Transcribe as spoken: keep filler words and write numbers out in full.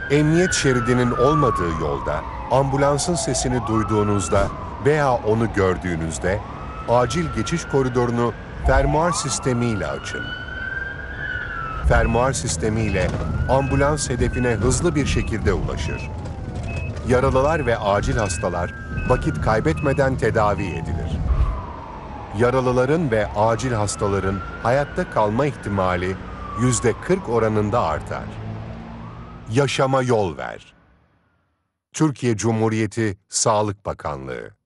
Emniyet şeridinin olmadığı yolda, ambulansın sesini duyduğunuzda veya onu gördüğünüzde, acil geçiş koridorunu fermuar sistemiyle açın. Fermuar sistemiyle ambulans hedefine hızlı bir şekilde ulaşır. Yaralılar ve acil hastalar vakit kaybetmeden tedavi edilir. Yaralıların ve acil hastaların hayatta kalma ihtimali yüzde kırk oranında artar. Yaşama yol ver. Türkiye Cumhuriyeti Sağlık Bakanlığı